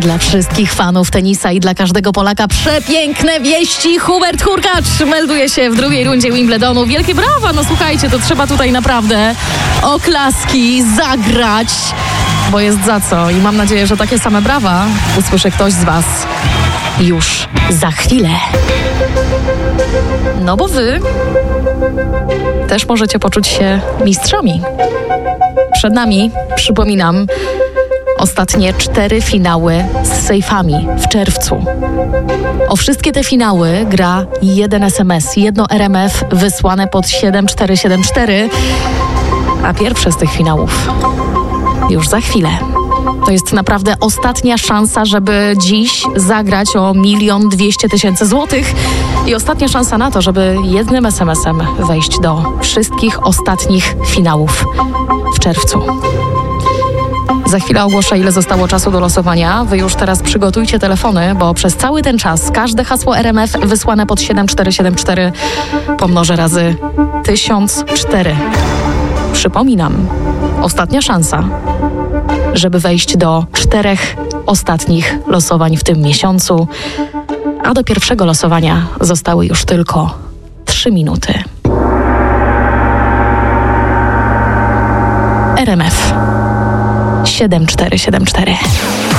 Dla wszystkich fanów tenisa i dla każdego Polaka przepiękne wieści. Hubert Hurkacz melduje się w drugiej rundzie Wimbledonu. Wielkie brawa, no słuchajcie, to trzeba tutaj naprawdę oklaski zagrać, bo jest za co. I mam nadzieję, że takie same brawa usłyszy ktoś z was już za chwilę. No bo wy też możecie poczuć się mistrzami. Przed nami, przypominam, ostatnie 4 finały z sejfami w czerwcu. O wszystkie te finały gra jeden SMS, jedno RMF wysłane pod 7474, a pierwsze z tych finałów już za chwilę. To jest naprawdę ostatnia szansa, żeby dziś zagrać o 1 200 000 złotych i ostatnia szansa na to, żeby jednym SMS-em wejść do wszystkich ostatnich finałów w czerwcu. Za chwilę ogłoszę, ile zostało czasu do losowania. Wy już teraz przygotujcie telefony, bo przez cały ten czas każde hasło RMF wysłane pod 7474 pomnożę razy 1004. Przypominam, ostatnia szansa, żeby wejść do 4 ostatnich losowań w tym miesiącu, a do pierwszego losowania zostały już tylko 3 minuty. RMF 7474.